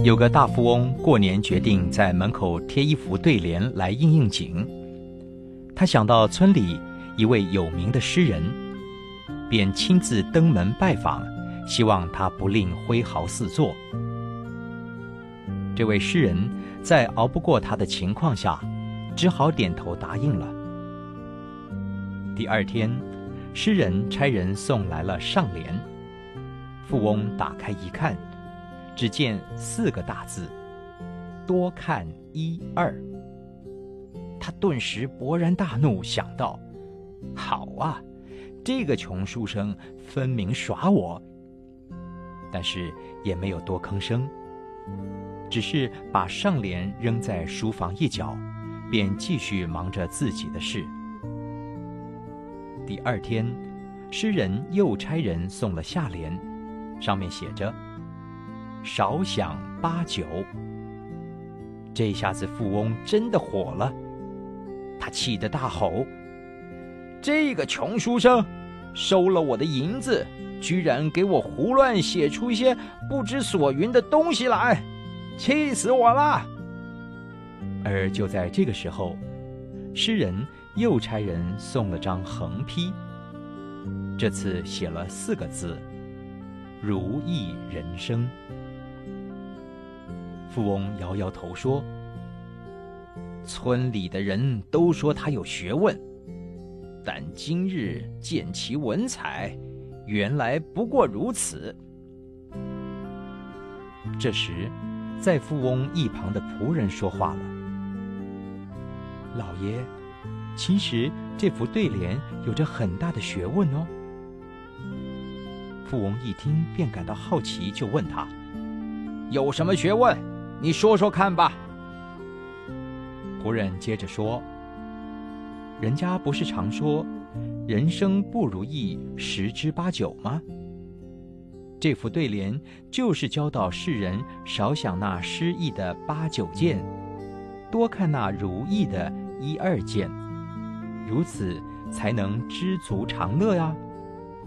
有个大富翁过年决定在门口贴一幅对联来应景。他想到村里一位有名的诗人，便亲自登门拜访，希望他不吝挥毫四作。这位诗人在熬不过他的情况下，只好点头答应了。第二天，诗人差人送来了上联，富翁打开一看，只见4个大字：多看1、2。他顿时勃然大怒，想到：好啊，这个穷书生分明耍我。但是也没有多吭声，只是把上联扔在书房一角，便继续忙着自己的事。第二天，诗人又差人送了下联，上面写着：少想8、9。这下子富翁真的火了，他气得大吼：这个穷书生收了我的银子，居然给我胡乱写出一些不知所云的东西来，气死我了！而就在这个时候，诗人又差人送了张横批，这次写了4个字：如意人生。富翁摇摇头说：村里的人都说他有学问，但今日见其文采，原来不过如此。这时，在富翁一旁的仆人说话了：老爷，其实这副对联有着很大的学问哦。富翁一听便感到好奇，就问他：有什么学问？你说说看吧。仆人接着说：人家不是常说人生不如意10之8、9吗？这副对联就是教导世人少想那失意的8、9件，多看那如意的1、2件，如此才能知足常乐呀。